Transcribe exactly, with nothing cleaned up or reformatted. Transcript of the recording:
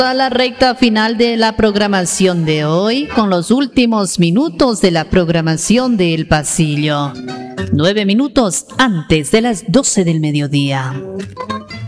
A la recta final de la programación de hoy, con los últimos minutos de la programación de El Pasillo. Nueve minutos antes de las doce del mediodía.